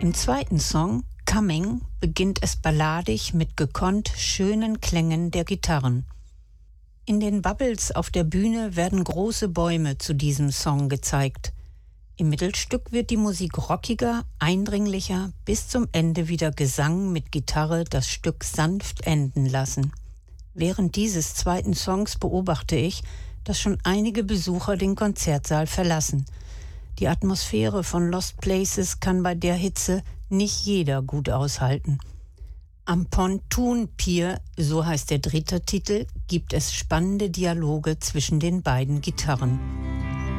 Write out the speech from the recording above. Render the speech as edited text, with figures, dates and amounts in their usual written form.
Im zweiten Song, Coming, beginnt es balladig mit gekonnt schönen Klängen der Gitarren. In den Bubbles auf der Bühne werden große Bäume zu diesem Song gezeigt. Im Mittelstück wird die Musik rockiger, eindringlicher, bis zum Ende wieder Gesang mit Gitarre das Stück sanft enden lassen. Während dieses zweiten Songs beobachte ich, dass schon einige Besucher den Konzertsaal verlassen. Die Atmosphäre von Lost Places kann bei der Hitze nicht jeder gut aushalten. Am Pontoon Pier, so heißt der dritte Titel, gibt es spannende Dialoge zwischen den beiden Gitarren.